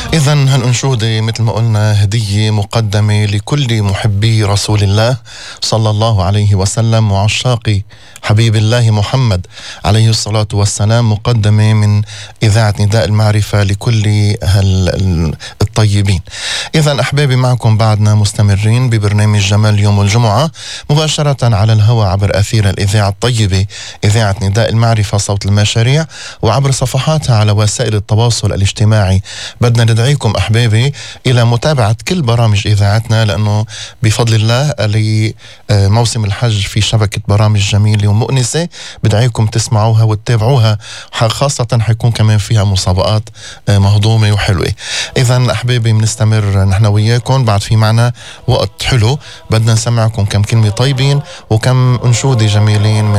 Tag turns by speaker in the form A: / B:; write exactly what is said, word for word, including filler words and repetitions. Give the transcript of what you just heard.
A: إذا هالأنشودة مثل ما قلنا هدية مقدمة لكل محبي رسول الله صلى الله عليه وسلم وعشاق حبيب الله محمد عليه الصلاة والسلام، مقدمة من إذاعة نداء المعرفة لكل الطيبين. إذا أحبابي معكم بعدنا مستمرين ببرنامج جمال يوم الجمعة مباشرة على الهواء عبر أثير الإذاعة الطيبة إذاعة نداء المعرفة صوت المشاريع، وعبر صفحاتها على وسائل التواصل الاجتماعي. بدنا ندعيكم أحبابي إلى متابعة كل برامج إذاعتنا، لأنه بفضل الله لموسم الحج في شبكة برامج جميلة ومؤنسة، بدعيكم تسمعوها وتتابعوها، خاصة حيكون كمان فيها مسابقات مهضومة وحلوة. إذا أحبابي بنستمر نحن وياكم، بعد في معنا وقت حلو بدنا نسمعكم كم كلمة طيبين وكم أنشودة جميلين من